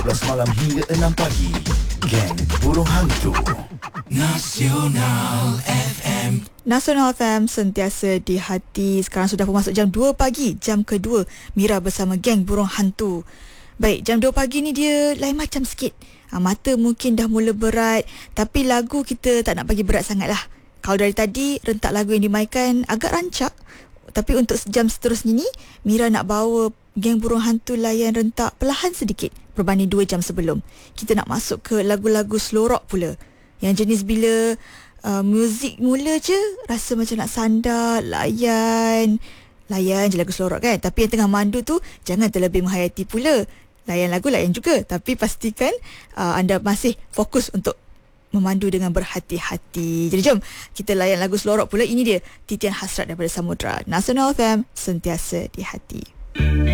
malam hingga 6 pagi. Geng Burung Hantu. Nasional FM. Nasional FM sentiasa di hati. Sekarang sudah masuk jam 2 pagi. Jam kedua Mira bersama geng Burung Hantu. Baik, jam 2 pagi ni dia lain macam sikit. Mata mungkin dah mula berat, tapi lagu kita tak nak bagi berat sangat lah. Kalau dari tadi rentak lagu yang dimainkan agak rancak, tapi untuk jam seterusnya ni Mira nak bawa geng Burung Hantu layan rentak perlahan sedikit berbanding 2 jam sebelum. Kita nak masuk ke lagu-lagu slow rock pula, yang jenis bila muzik mula je rasa macam nak sandar, layan je lagu slow rock kan. Tapi yang tengah mandu tu jangan terlebih menghayati pula. Layan lagu layan juga, tapi pastikan anda masih fokus untuk memandu dengan berhati-hati. Jadi jom kita layan lagu slow rock pula. Ini dia Titian Hasrat daripada Samudra. Nasional FM, sentiasa di hati.